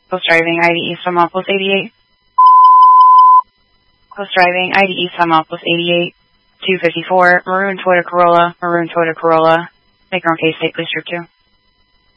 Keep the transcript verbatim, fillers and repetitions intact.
Close driving, I D E East Homopolis eighty-eight. Close driving, I D E East Homopolis eighty-eight. two fifty-four, maroon Toyota Corolla, maroon Toyota Corolla. Make your own case, state, please, trip two.